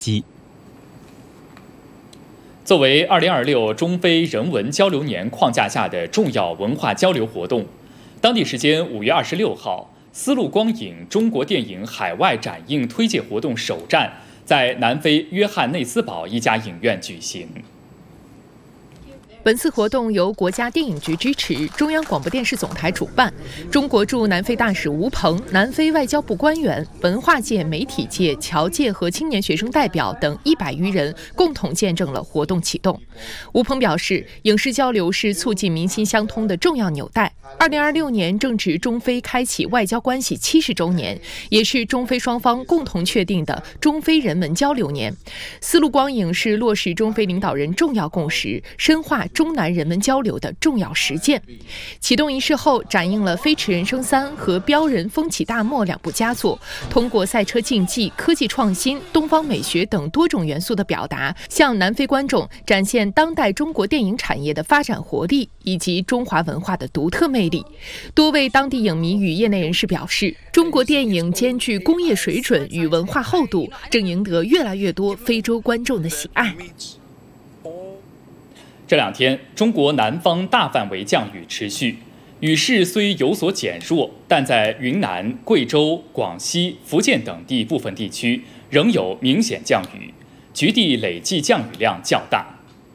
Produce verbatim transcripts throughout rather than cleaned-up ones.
机。 作为二零二六中非人文交流年框架下的重要文化交流活动，当地时间五月二十六号，丝路光影中国电影海外展映推介活动首站在南非约翰内斯堡一家影院举行。 本次活动由国家电影局支持，中央广播电视总台主办。中国驻南非大使吴鹏、南非外交部官员、文化界、媒体界、侨界和青年学生代表等一百余人共同见证了活动启动。吴鹏表示，影视交流是促进民心相通的重要纽带。二零二六年正值中非开启外交关系七十周年，也是中非双方共同确定的中非人文交流年。丝路光影是落实中非领导人重要共识，深化中南人文交流的重要实践。启动仪式后，展映了《飞驰人生三》和《飙人风起大漠》两部佳作，通过赛车竞技、科技创新、东方美学等多种元素的表达，向南非观众展现当代中国电影产业的发展活力以及中华文化的独特魅力。多位当地影迷与业内人士表示，中国电影兼具工业水准与文化厚度，正赢得越来越多非洲观众的喜爱。 这两天，中国南方大范围降雨持续，雨势虽有所减弱，但在云南、贵州、广西、福建等地部分地区仍有明显降雨，局地累计降雨量较大。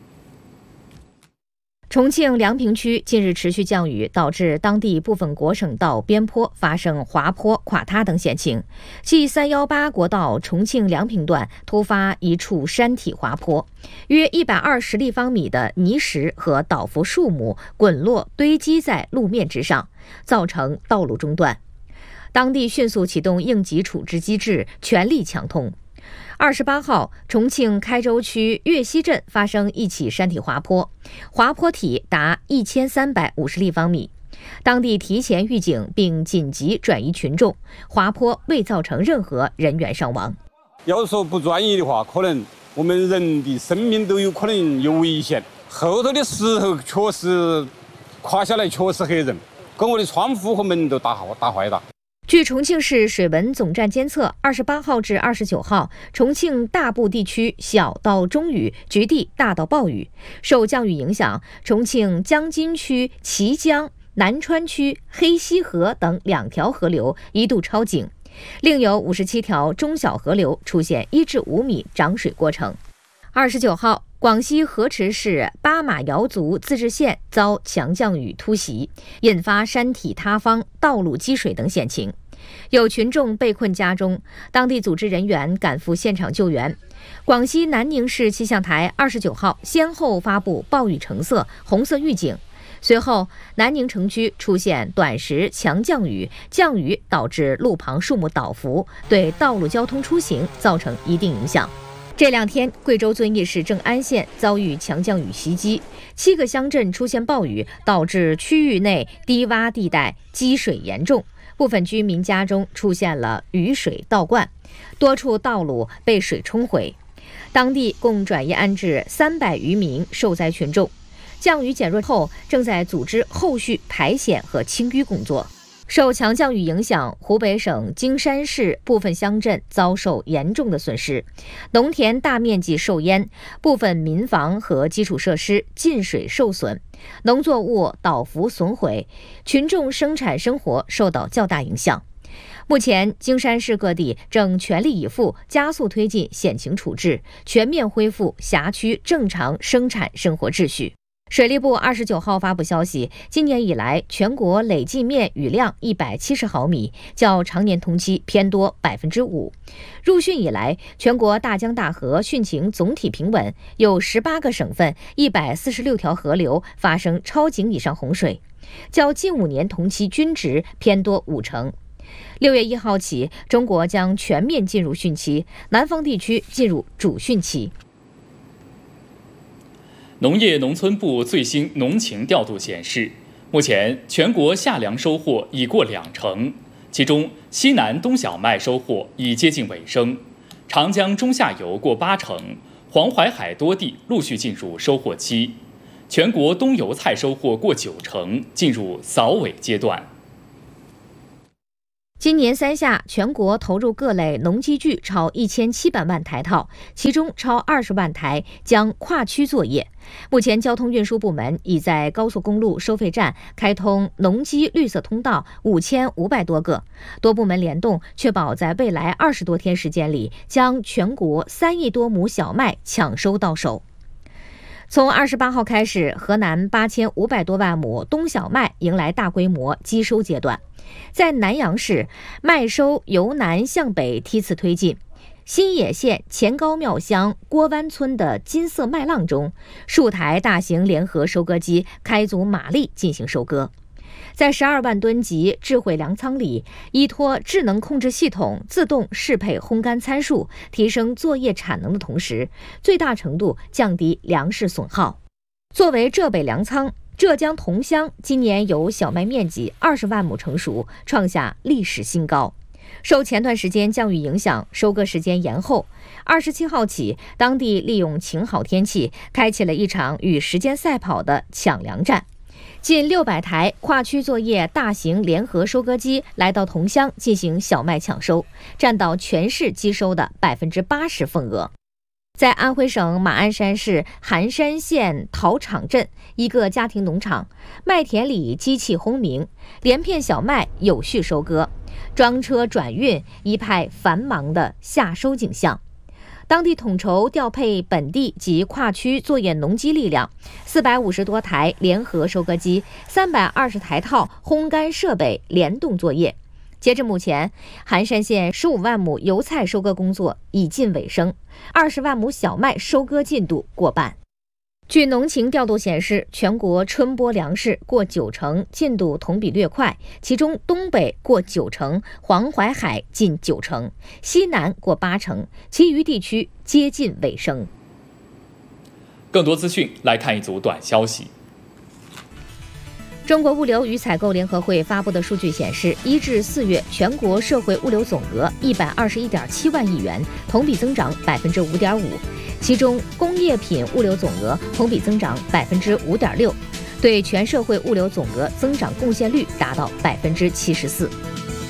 重庆梁平区近日持续降雨，导致当地部分国省道边坡发生滑坡、垮塌等险情。G 三一八国道重庆梁平段突发一处山体滑坡，约一百二十立方米的泥石和倒伏树木滚落堆积在路面之上，造成道路中断。当地迅速启动应急处置机制，全力抢通。二十八号，重庆开州区岳西镇发生一起山体滑坡，滑坡体达一千三百五十立方米。当地提前预警并紧急转移群众，滑坡未造成任何人员伤亡。 要是说不专业的话，可能我们人的生命都有可能有危险。后头的石头确实垮下来，确实吓人，跟我的窗户和门都打打坏了。 据重庆市水文总站监测，二十八号至二十九号，重庆大部地区小到中雨，局地大到暴雨。受降雨影响，重庆江津区綦江、南川区黑溪河等两条河流一度超警，另有五十七条中小河流出现一至五米涨水过程。二十九号，广西河池市巴马瑶族自治县遭强降雨突袭，引发山体塌方、道路积水等险情，有群众被困家中，当地组织人员赶赴现场救援。广西南宁市气象台二十九号先后发布暴雨橙色、红色预警，随后南宁城区出现短时强降雨，降雨导致路旁树木倒伏，对道路交通出行造成一定影响。这两天，贵州遵义市正安县遭遇强降雨袭击，七个乡镇出现暴雨，导致区域内低洼地带积水严重，部分居民家中出现了雨水倒灌，多处道路被水冲毁。当地共转移安置三百余名受灾群众。降雨减弱后，正在组织后续排险和清淤工作。受强降雨影响，湖北省荆山市部分乡镇遭受严重的损失，农田大面积受淹，部分民房和基础设施进水受损，农作物倒伏损毁，群众生产生活受到较大影响。目前，荆山市各地正全力以赴加速推进险情处置，全面恢复辖区正常生产生活秩序。水利部二十九号发布消息，今年以来全国累计面雨量一百七十毫米，较常年同期偏多百分之五。入汛以来，全国大江大河汛情总体平稳，有十八个省份一百四十六条河流发生超警以上洪水，较近五年同期均值偏多五成。六月一号起，中国将全面进入汛期，南方地区进入主汛期。 农业农村部最新农情调度显示，目前全国夏粮收获已过两成，其中西南冬小麦收获已接近尾声，长江中下游过八成，黄淮海多地陆续进入收获期，全国冬油菜收获过九成，进入扫尾阶段。 今年三下，全国投入各类农机具超一千七百万台套，其中超二十万台将跨区作业。目前，交通运输部门已在高速公路收费站开通农机绿色通道五千五百多个，多部门联动，确保在未来二十多天时间里，将全国三亿多亩小麦抢收到手。从二十八号开始，河南八千五百多万亩冬小麦迎来大规模机收阶段。在南阳市，麦收由南向北梯次推进。新野县前高庙乡郭湾村的金色麦浪中，数台大型联合收割机开足马力进行收割。在十二万吨级智慧粮仓里，依托智能控制系统自动适配烘干参数，提升作业产能的同时，最大程度降低粮食损耗。作为浙北粮仓，浙江桐乡今年有小麦面积二十万亩成熟，创下历史新高。受前段时间降雨影响，收割时间延后。二十七号起，当地利用晴好天气，开启了一场与时间赛跑的抢粮战。近六百台跨区作业大型联合收割机来到桐乡进行小麦抢收，占到全市机收的百分之八十份额。在安徽省马鞍山市含山县陶场镇一个家庭农场，麦田里机器轰鸣，连片小麦有序收割，装车转运，一派繁忙的夏收景象。当地统筹调配本地及跨区作业农机力量，四百五十多台联合收割机，三百二十台套烘干设备联动作业。截至目前，含山县十五万亩油菜收割工作已近尾声，二十万亩小麦收割进度过半。据农情调度显示，全国春播粮食过九成，进度同比略快，其中东北过九成，黄淮海近九成，西南过八成，其余地区接近尾声。 更多资讯来看一组短消息。 中国物流与采购联合会发布的数据显示，一至四月全国社会物流总额一百二十一点七万亿元，同比增长百分之五点五。其中，工业品物流总额同比增长百分之五点六，对全社会物流总额增长贡献率达到百分之七十四。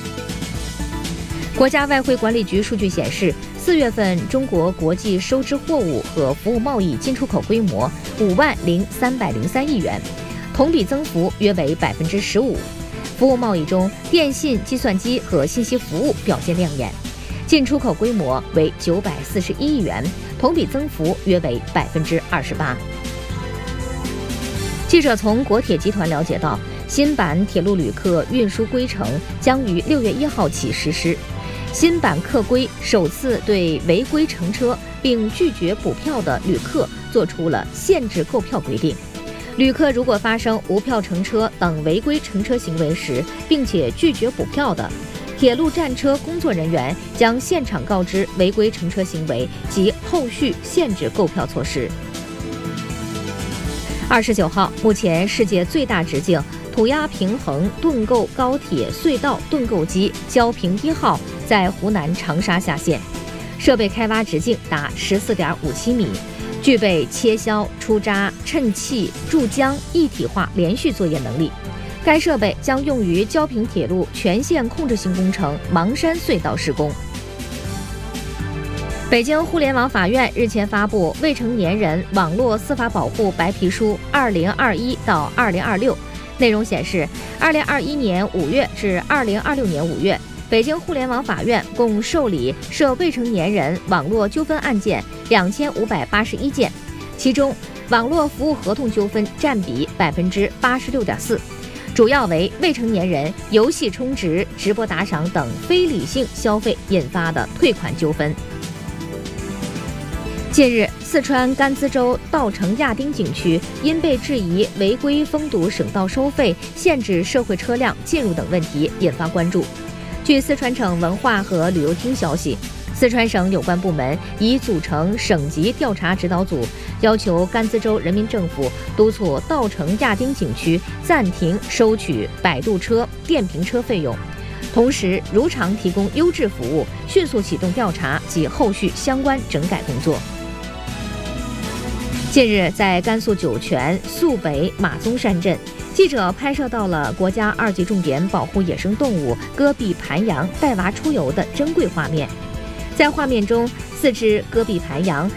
国家外汇管理局数据显示，四月份中国国际收支货物和服务贸易进出口规模五万零三百零三亿元。同比增幅约为百分之十五。服务贸易中，电信、计算机和信息服务表现亮眼。进出口规模为九百四十一亿元，同比增幅约为百分之二十八。记者从国铁集团了解到，新版铁路旅客运输规程将于六月一号起实施。新版客规首次对违规乘车并拒绝补票的旅客做出了限制购票规定。旅客如果发生无票乘车等违规乘车行为时，并且拒绝补票的，铁路站车工作人员将现场告知违规乘车行为及后续限制购票措施。二十九号，目前世界最大直径土压平衡盾构高铁隧道盾构机焦平一号在湖南长沙下线，设备开挖直径达十四点五七米。具备切削、出渣、衬气、注浆一体化连续作业能力。该设备将用于焦平铁路全线控制性工程邙山隧道施工。北京互联网法院日前发布《未成年人网络司法保护白皮书（二零二一到二零二六）》，内容显示，二零二一年五月至二零二六年五月。北京互联网法院共受理涉未成年人网络纠纷案件两千五百八十一件，其中网络服务合同纠纷占比百分之八十六点四，主要为未成年人游戏充值、直播打赏等非理性消费引发的退款纠纷。近日，四川甘孜州稻城亚丁景区因被质疑违规封堵省道收费、限制社会车辆进入等问题引发关注。据四川省文化和旅游厅消息，四川省有关部门已组成省级调查指导组，要求甘孜州人民政府督促稻城亚丁景区暂停收取摆渡车、电瓶车费用，同时如常提供优质服务，迅速启动调查及后续相关整改工作。近日，在甘肃酒泉肃北马宗山镇， 记者拍摄到了国家二级重点保护野生动物戈壁盘羊带娃出游的珍贵画面。在画面中，四只戈壁盘羊